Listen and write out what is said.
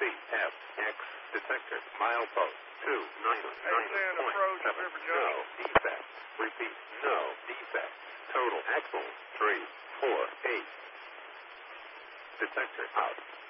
CF, X, detector, milepost, 299.7, no defect. Repeat, no defect. Total axle, 348. Detector out.